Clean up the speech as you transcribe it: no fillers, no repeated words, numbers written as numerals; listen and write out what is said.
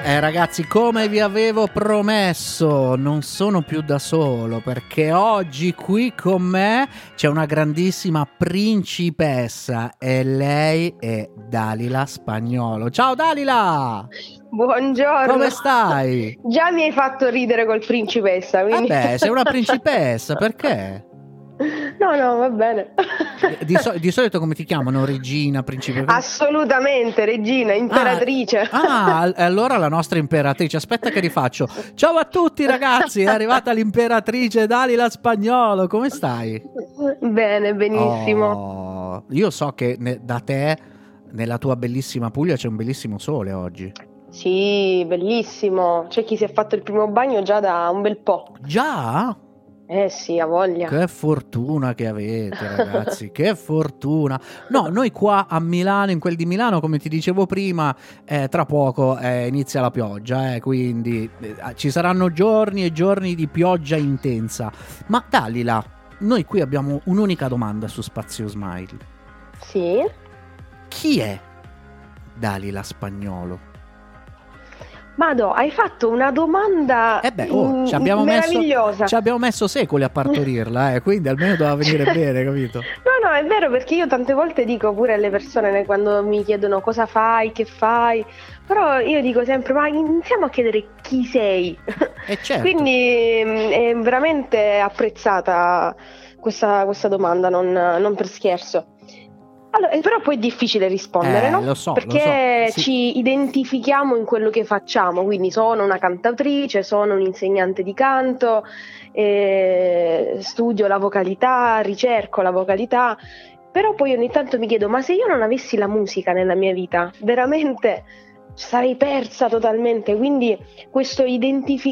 Ragazzi, come vi avevo promesso, non sono più da solo, perché oggi qui con me c'è una grandissima principessa e lei è Dalila Spagnuolo. Ciao Dalila! Buongiorno. Come stai? Già mi hai fatto ridere col principessa, quindi... Vabbè, sei una principessa, perché? No, va bene. Di solito come ti chiamano? Regina, principessa? Assolutamente, regina, imperatrice. Allora la nostra imperatrice. Aspetta che rifaccio. Ciao a tutti ragazzi, è arrivata l'imperatrice Dalila Spagnuolo. Come stai? Bene, benissimo. Oh, io so che da te, nella tua bellissima Puglia, c'è un bellissimo sole oggi. Sì, bellissimo. C'è chi si è fatto il primo bagno già da un bel po'. Già? Sì, ha voglia. Che fortuna che avete, ragazzi, che fortuna. No, noi qua a Milano, in quel di Milano, come ti dicevo prima, tra poco inizia la pioggia, quindi ci saranno giorni e giorni di pioggia intensa. Ma Dalila, noi qui abbiamo un'unica domanda su Spazio Smile. Sì? Chi è Dalila Spagnuolo? Mado, hai fatto una domanda meravigliosa. Ci abbiamo messo secoli a partorirla, quindi almeno doveva venire bene, capito? No, è vero, perché io tante volte dico pure alle persone quando mi chiedono cosa fai, che fai, però io dico sempre, ma iniziamo a chiedere chi sei. Certo. Quindi è veramente apprezzata questa domanda, non per scherzo. Allora, però poi è difficile rispondere, no? Lo so, perché sì. Ci identifichiamo in quello che facciamo, quindi sono una cantautrice, sono un insegnante di canto, studio la vocalità, ricerco la vocalità, però poi ogni tanto mi chiedo, ma se io non avessi la musica nella mia vita, veramente sarei persa totalmente, quindi questo